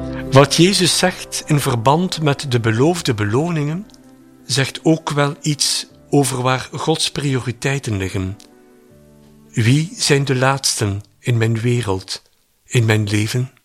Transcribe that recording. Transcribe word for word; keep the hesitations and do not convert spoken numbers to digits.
Wat Jezus zegt in verband met de beloofde beloningen, zegt ook wel iets over waar Gods prioriteiten liggen. Wie zijn de laatsten in mijn wereld, in mijn leven?